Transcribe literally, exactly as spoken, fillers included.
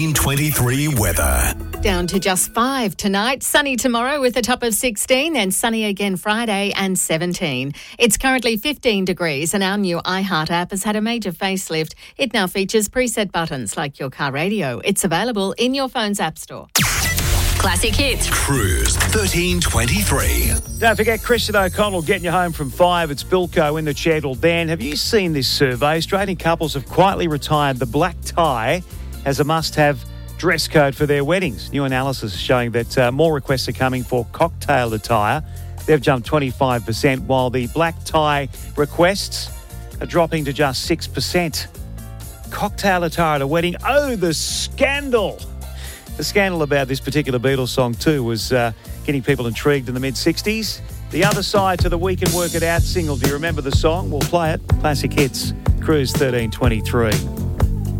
twenty-three weather. Down to just five tonight, sunny tomorrow with a top of sixteen, then sunny again Friday and seventeen. It's currently fifteen degrees and our new iHeart app has had a major facelift. It now features preset buttons like your car radio. It's available in your phone's app store. Classic hits. Cruise thirteen twenty-three. Don't forget Christian O'Connell getting you home from five. It's Bilko in the chair till Dan. Have you seen this survey? Australian couples have quietly retired the black tie as a must-have dress code for their weddings. New analysis showing that uh, more requests are coming for cocktail attire. They've jumped twenty-five percent, while the black tie requests are dropping to just six percent. Cocktail attire at a wedding. Oh, the scandal. The scandal about this particular Beatles song too was uh, getting people intrigued in the mid-sixties. The other side to the We Can Work It Out single. Do you remember the song? We'll play it. Classic hits. Cruise thirteen twenty-three.